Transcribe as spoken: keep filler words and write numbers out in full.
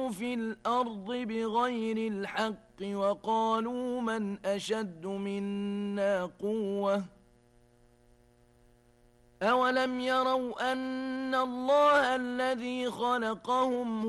وفسدوا في الأرض بغير الحق وقالوا من أشد منا قوة أولم يروا أن الله الذي خلقهم